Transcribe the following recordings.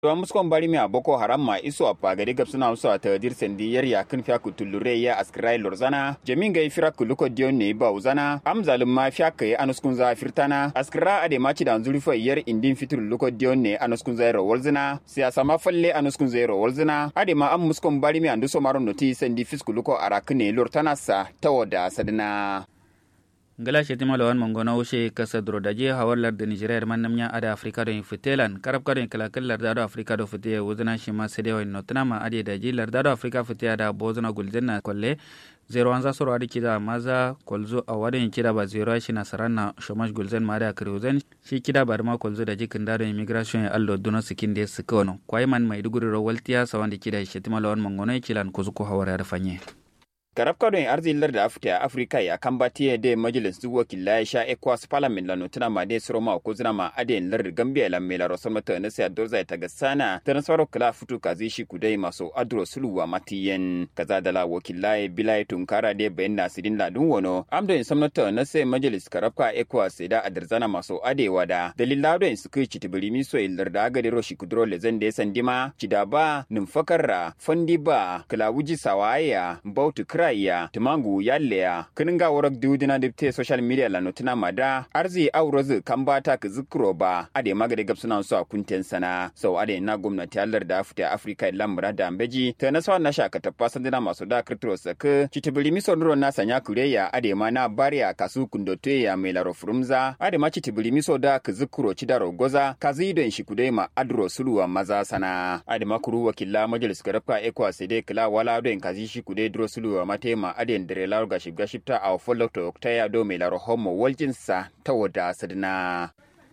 Tuwa muskon bari mi a Boko Haram ma iso a pagari gab suna uso a tadir sendi yar ya kun fiya kutulure ya askirai lorzana jamin ga ifira kuluko diyon ne ba uzana am zalim ma fiya kai anuskun za firtana askira ade ma ci da zurifa yar indin fitur luko diyon ne anuskun za ro walzina siyasa ma falle anuskun za ro walzina ade ma am muskon bari mi andu so maron noti sendi fiskuluko arakne lortana sa tawoda sadna ngala shetima lawan mongona ushe kasa drodaje hawar da Nigeria man namnya ada Afrika do infitelan karab kado kalakal larda do Afrika do fite wuzana shima sede wa notna ma ade daji larda do Afrika fite da bozuna gulzenna kolle zero anza soro adi kida maza kolzo awade kida ba zero shi nasarana shomash gulzen ma da kriuzen shi kida bar ma kolzo da jikin da immigration allo duno sikin de sikono kwaiman maiduguri ro waltiya sawandi kida shetima lawan mongona kilan kuzuko hawar yarfanye Karab kadon arzilar da Afrika ya kambati da majalis wakila ya sha ECOWAS Parliament la notuna ma de sroma ko zina ma aden lar Gambia la mela rosan mata na sai dorza ta gasana ta nasaro kala futu kazi shi kudai maso adro suluwa matiyen kaza da la wakila bilai tunkara de bayan nasirin ladun wono amdo in samnata na sai majalis karab ka ECOWAS da adarzana maso adewa da dalilado in suka ci tibirimi so illar da ga de roshi kudro le zan de sandima cidaba numfakarra fandiba kala wuji sawaya bautu raya tumangu yalleya kininga warak diudina dipte social media la notina mada arzi aurozu kambata ka zikro ba ade magade gabsuna so kunten sana so ade na gwamnati allar da afta Africa lamra da ambeji ta nasawa na shaka tafasa dina maso da kirtro saka chitibili miso nuro na sanya kureya ade ma na bariya kasu kundote ya melaro frumza ade ma chitibili miso da ka zikro chidaro goza kazi don shi kudai ma adro suluwa maza sana ade makuru wakilla majalis garafka ECOWAS de kala wala don kazi shi kudai dro suluwa matema aden dare lar gashibta a follow to taya do mai laro homo waljinsa ta wada sadna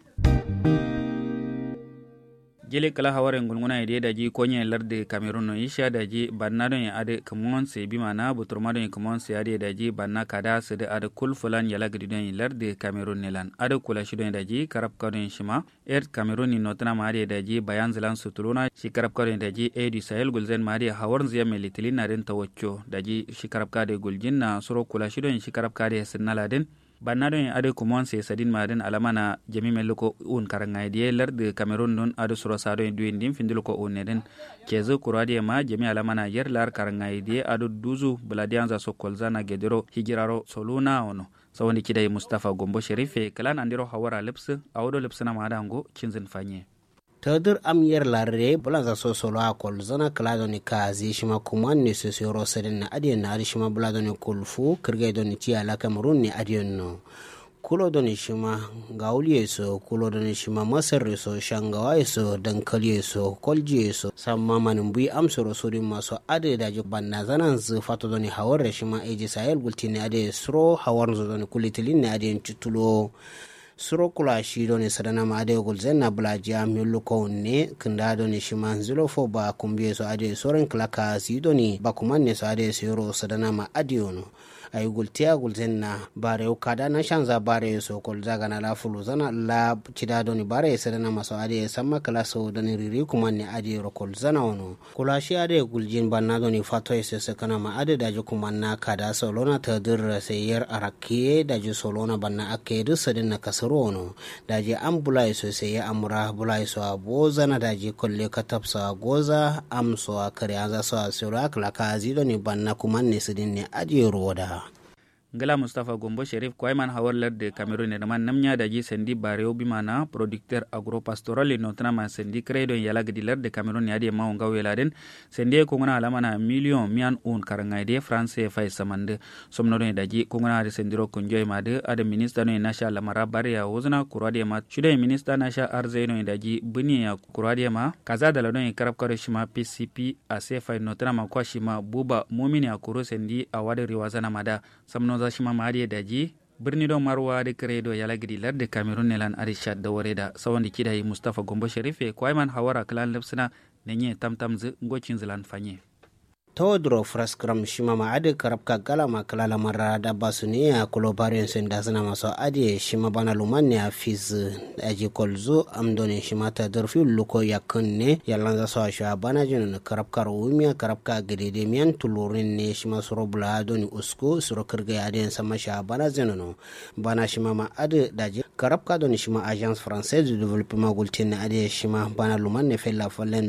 jele kala hawaren gulguna ide daji konye larde Cameroon no isha daji banna don ya ade kamon se bi mana buturma don kamon se ade daji banna kada se da ade kul fulan ya lagdi don larde Cameroon nelan ade kula shi don daji karab kadon shima Cameroon ni notna ma ade daji bayan zilan sutuluna shi karab kadon daji edi sahel gulzen ma ade hawar ziya militilin na den tawacco daji shi karab kade guljin na suro kula shi don shi karab kade sinnaladin banna don ade kumon se sadin maden alamana jami meluko un karanga die larde Cameroon non ade suro sado en duin dim findil ko oneden kezo kurade ma jami alamana yer lar karanga die ade duzu bladianza sokolzana gedero higiraro soluna ono sawoni kidai Mustafa Gombo Sherife kalan andiro hawara lips awdo lipsna madango cinzin fanye tadir amyar larre bulanza so solo akol zana klado ni kazi shima kuman ni so soro sedin na adiyan na shima bulado ni kulfu kirgai doni ti ala Cameroon ni adiyan no kulo doni shima gauli so kulo doni shima masar so shangawa so dankali so kolji so samma manumbi amsoro sodin maso ade da banna zanan zu fato doni hawar shima eji sahel gultini ade sro hawar zo doni kulitilin ni adiyan titulo suro kula shi doni sadana ma ade gulzen na blaja miluko ne kinda doni shiman zulofo ba kumbiye so ade soren klaka si doni ba kumanne so ade siro sadana ma ade ono ay gultiya gulzen na bare kada na shanza bare so kol zaga na la fulu zana la cida doni bare sadana ma so ade samma kala so doni riri kumanne ade ro kol zana ono kula shi ade guljin banna doni fato ese kana ma ade da kumanna kada solona tadir sayar arakiye da solona banna akedu sadana kasarono daji an bulai sosai ya amura bulai so aboza na daji kolle ka tafsa goza amso akare aza so asura kala ka zido ni banna kuma ne sidin ne aje roda ngala Mustafa Gombo Sherif kwaiman hawar larde Cameroon ne man namnya daji sendi bareo bimana producteur agropastoral no tana sendi credo yala gidi larde Cameroon ya de maunga weladen sendi ko ngana alamana million mian un karangade france fay samande somno ne daji ko ngana de sendiro kunjoy made ada minister no nasha lamara bare ya wozna kurade ma chude minister nasha arze no daji buni ya kurade ma kaza dala no karab kare shima PCP ase fay no tana kwa shima buba mumini akuro sendi awade riwazana mada samno za shima maadi daji birni do marwa de credo yala gidi larde Cameroon nelan arishad da wareda sawandi kidai Mustafa Gombo Sherife kwaiman hawara klan lepsina nenye tamtamz ngocin zilan fanye Todro fraskram shima ma ade karabka gala ma kalala mara da basune ya kolobarian senda sana maso ade shima bana lumanne afiz aji kolzo amdone shima ta dorfi luko yakunne yalanza so asha bana jin karabka rumiya karabka gede miyan tulurin ne shima surobla doni usko suro kirga ade sama sha bana zenono bana shima ma ade daji karabka don shima agence française de développement gultin na ade shima bana luman ne fella fallen